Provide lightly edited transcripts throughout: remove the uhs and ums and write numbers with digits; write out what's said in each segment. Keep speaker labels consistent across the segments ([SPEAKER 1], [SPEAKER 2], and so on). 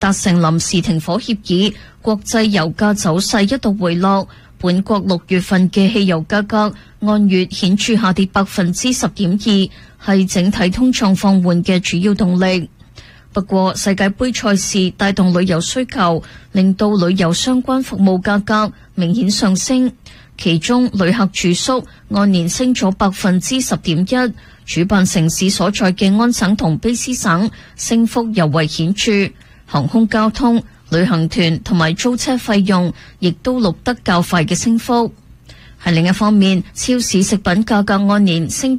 [SPEAKER 1] 達成臨時停火協議，國際油價走勢一度回落。本國6月份嘅汽油價格按月顯著下跌10.2%，係整體通脹放緩嘅主要動力。不過，世界盃賽事帶動旅遊需求，令到旅遊相關服務價格明顯上升。其中，旅客住宿按年升咗10.1%，主辦城市所在嘅安省同卑斯省升幅尤為顯著。航空交通、旅行團同埋租車費用亦都錄得較快嘅升幅。喺另一方面，超市食品價格按年升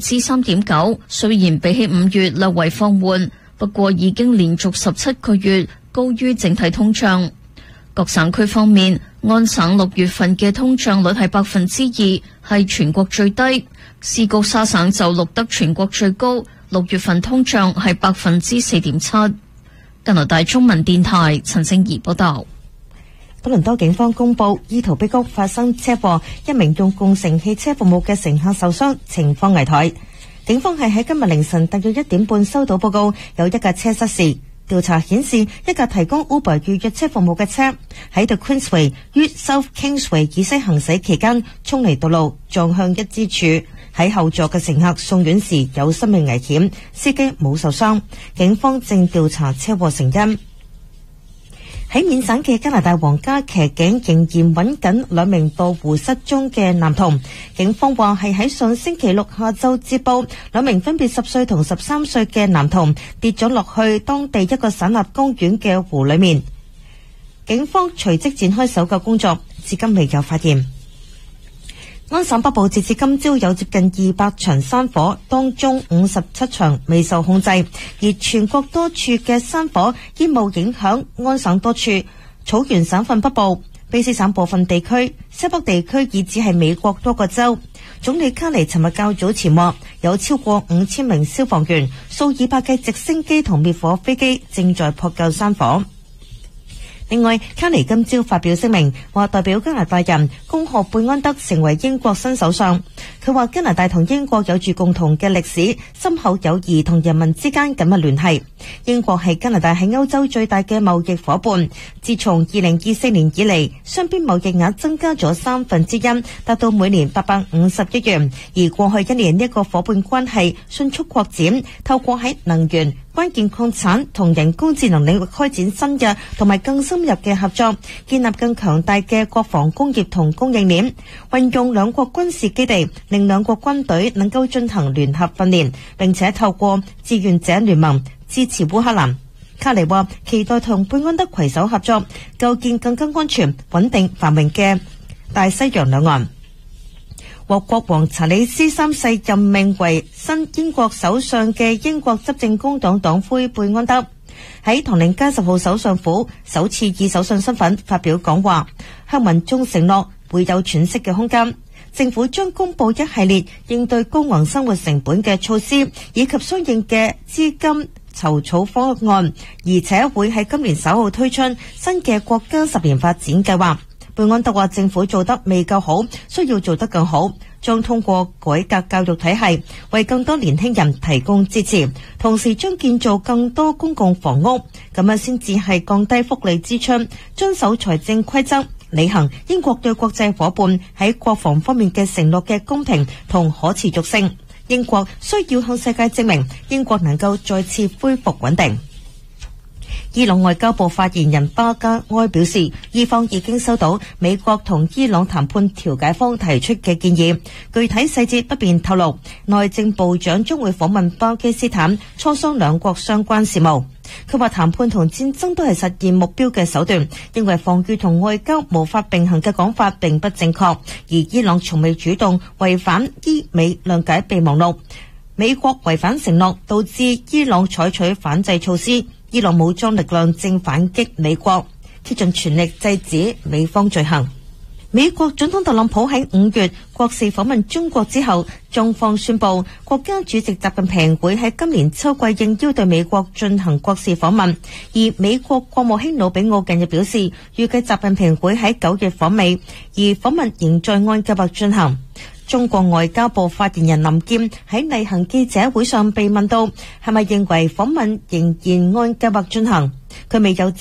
[SPEAKER 1] 3.9%，雖然比起5月略為放緩，不過已經連續17個月高於整體通脹。各省區方面，安省6月份嘅通脹率係2%，係全國最低。斯高沙省就錄得全國最高，6月份通脹係4.7%。加拿大中文電台陳靜儀報道。
[SPEAKER 2] 多倫多警方公布，怡陶碧谷發生車禍，一名用共乘汽車服務嘅乘客受傷，情況危殆。警方係喺今日凌晨大約1點半收到報告，有一架車失事。調查顯示，一架提供 Uber 預約車服務嘅車喺 The Queensway 於 South Kingsway 以西行駛期間衝離道路，撞向一支柱。喺後座嘅乘客送院時有生命危險，司機冇受傷。警方正調查車禍成因。喺緬省嘅加拿大皇家騎警仍然揾緊2名墮湖失蹤嘅男童。警方話係喺上星期6下晝接報，2名分別10歲同13歲嘅男童跌咗落去當地一個省立公園嘅湖裏面。警方隨即展開搜救工作，至今未有發現。安省北部截至今朝有接近200場山火，當中57場未受控制，而全國多處嘅山火煙霧影響安省多處。草原省份北部、卑斯省部分地區、西北地區以至係美國多個州。總理卡尼尋日較早前話，有超過5000名消防員、數以百計直升機同滅火飛機正在撲救山火。另外，卡尼今朝發表聲明，話代表加拿大人恭賀貝安德成為英國新首相。佢話加拿大同英國有住共同嘅歷史、深厚友誼同人民之間緊密聯繫。英國係加拿大喺歐洲最大嘅貿易夥伴。自從2024年以嚟，雙邊貿易額增加咗1/3，達到每年850億元。而過去1年呢個夥伴關係迅速擴展，透過喺能源、關鍵礦產同人工智能領域開展新嘅同埋更深入嘅合作，建立更強大嘅國防工業同供應鏈，運用兩國軍事基地，令兩國軍隊能夠進行聯合訓練，並且透過志願者聯盟支持烏克蘭。卡尼話期待同貝安德攜手合作，構建更加安全、穩定、繁榮嘅大西洋兩岸。獲國王查理斯3世任命為新英國首相嘅英國執政工黨黨魁貝安德喺唐寧街10號首相府首次以首相身份發表講話，向民眾承諾會有喘息嘅空間。政府將公布一系列應對高昂生活成本嘅措施，以及相應嘅資金籌措方案，而且會喺今年稍後推出新嘅國家10年發展計劃。貝安德話政府做得未夠好，需要做得更好，將通過改革教育體系，為更多年輕人提供支持，同時將建造更多公共房屋，咁樣先至係降低福利支出，遵守財政規則，履行英國對國際夥伴喺國防方面嘅承諾嘅公平同可持續性。英國需要向世界證明，英國能夠再次恢復穩定。伊朗外交部發言人巴加埃表示，伊方已經收到美國同伊朗談判調解方提出嘅建議，具體細節不便透露。內政部長將會訪問巴基斯坦，磋商兩國相關事務。佢話談判同戰爭都係實現目標嘅手段，認為防禦同外交無法並行嘅講法並不正確，而伊朗從未主動違反伊美諒解備忘錄。美國違反承諾，導致伊朗採取反制措施。伊朗武裝力量正反擊美國，竭盡全力制止美方罪行。美國總統特朗普喺5月國事訪問中國之後，中方宣布國家主席習近平會喺今年秋季應邀對美國進行國事訪問。而美國國務卿魯比奧近日表示，預計習近平會喺9月訪美，而訪問仍在按計劃進行。中國外交部發言人林劍喺例行記者會上被問到係咪認為訪問仍然按計劃進行， 佢未有